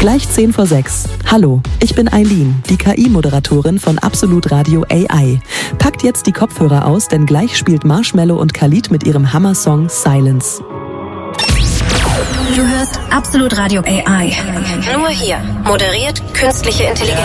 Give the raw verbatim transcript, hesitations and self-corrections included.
Gleich zehn vor sechs. Hallo, ich bin Eileen, die K I-Moderatorin von Absolut Radio A I. Packt jetzt die Kopfhörer aus, denn gleich spielt Marshmello und Khalid mit ihrem Hammer-Song Silence. Du hörst Absolut Radio A I. Nur hier. Moderiert künstliche Intelligenz.